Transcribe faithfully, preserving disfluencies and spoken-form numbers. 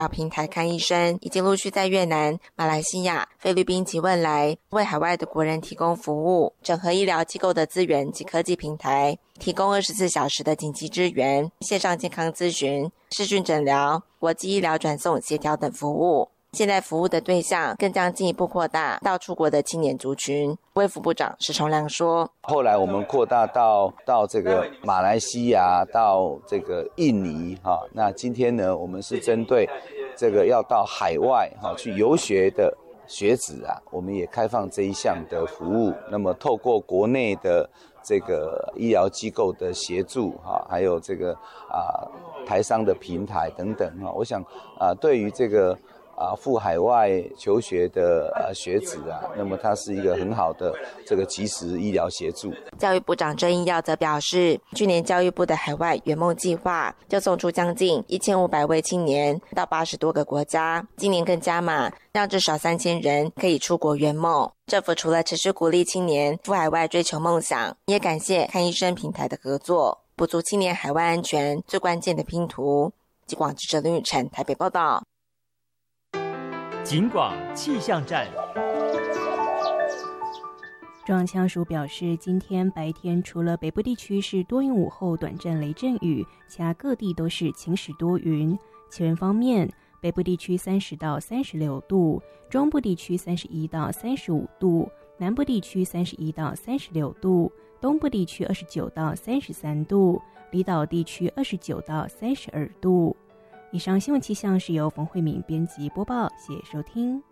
平台看医生已经陆续在越南、马来西亚、菲律宾及汶莱为海外的国人提供服务，整合医疗机构的资源及科技平台，提供二十四小时的紧急支援、线上健康咨询、视讯诊疗、国际医疗转送协调等服务。现在服务的对象更将进一步扩大到出国的青年族群。卫福部长石崇良说， 后来我们扩大到到这个马来西亚，到这个印尼哈。那今天呢，我们是针对这个要到海外哈去游学的学子啊，我们也开放这一项的服务。那么透过国内的这个医疗机构的协助哈，还有这个啊台商的平台等等哈，我想啊对于这个啊，赴海外求学的呃学子啊，那么它是一个很好的这个及时医疗协助。 教育部长郑英耀则表示，去年教育部的海外圆梦计划就送出将近一千五百位青年到八十多个国家，今年更加码，让至少三千人可以出国圆梦。政府除了持续鼓励青年赴海外追求梦想，也感谢看医生平台的合作，补足青年海外安全最关键的拼图。极广记者林宇晨台北报道。 警广气象站。 中央气象署表示，今天白天除了北部地区是多云午后短暂雷阵雨，其他各地都是晴时多云。气温方面，北部地区三十到三十六度，中部地区三十一到三十五度，南部地区三十一到三十六度，东部地区二十九到三十三度，离岛地区二十九到三十二度。以上新闻气象是由冯慧敏编辑播报，谢谢收听。